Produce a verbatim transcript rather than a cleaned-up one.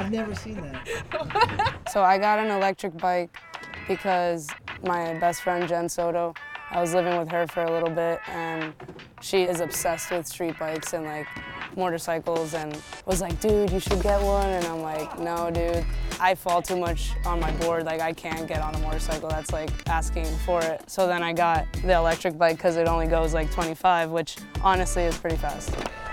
I've never seen that. So I got an electric bike because my best friend Jen Soto, I was living with her for a little bit, and she is obsessed with street bikes and like motorcycles, and was like, dude, you should get one. And I'm like, no, dude, I fall too much on my board. Like, I can't get on a motorcycle. That's like asking for it. So then I got the electric bike because it only goes like twenty-five, which honestly is pretty fast.